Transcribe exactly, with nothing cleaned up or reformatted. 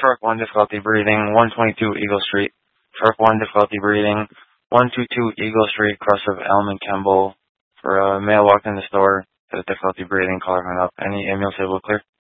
Shark one, difficulty breathing, one twenty-two Eagle Street. Shark one, difficulty breathing, one twenty-two Eagle Street, cross of Elm and Kemble. For a male walked in the store, has difficulty breathing, collar hung up. Any ambulance able to clear?